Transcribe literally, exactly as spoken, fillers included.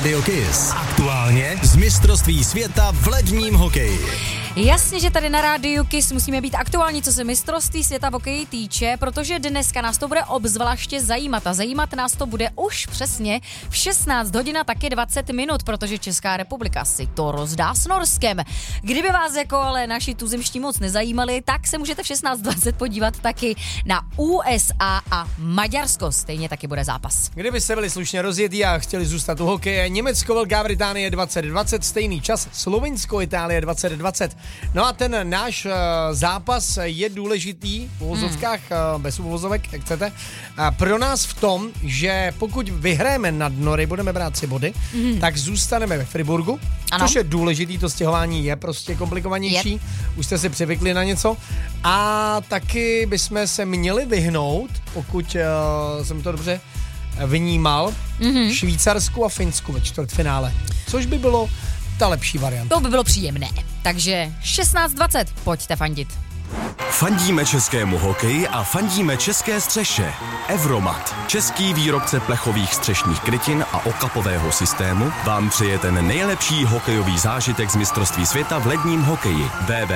Rádio Kiss. Aktuálně z mistrovství světa v ledním hokeji. Jasně, že tady na Rádiu Kiss musíme být aktuální, co se mistrovství světa v hokeji týče, protože dneska nás to bude obzvláště zajímat a zajímat nás to bude už přesně v šestnáct hodin a taky dvacet minut, protože Česká republika si to rozdá s Norskem. Kdyby vás jako ale naši tuzemští moc nezajímali, tak se můžete v šestnáct dvacet podívat taky na U S A a Maďarsko. Stejně taky bude zápas. Kdyby se byli slušně rozjetí a chtěli zůstat u hokeje, Německo, Velká Británie dvacet dvacet, stejný čas, Slovinsko, Itálie dvacet dvacet. No a ten náš uh, zápas je důležitý v uvozovkách, hmm. uh, bez uvozovek, jak chcete, uh, pro nás v tom, že pokud vyhráme nad Nory, budeme brát tři body, hmm. tak zůstaneme ve Friburgu, ano. Což je důležitý, to stěhování je prostě komplikovanější, yep. Už jste si přivykli na něco a taky bychom se měli vyhnout, pokud uh, jsem to dobře vnímal, mm-hmm. Švýcarsku a Finsku ve čtvrtfinále, což by bylo ta lepší varianta. To by bylo příjemné. Takže šestnáct dvacet, pojďte fandit. Fandíme českému hokeji a fandíme české střeše. Evromat, český výrobce plechových střešních krytin a okapového systému, vám přeje ten nejlepší hokejový zážitek z mistrovství světa v ledním hokeji. w w w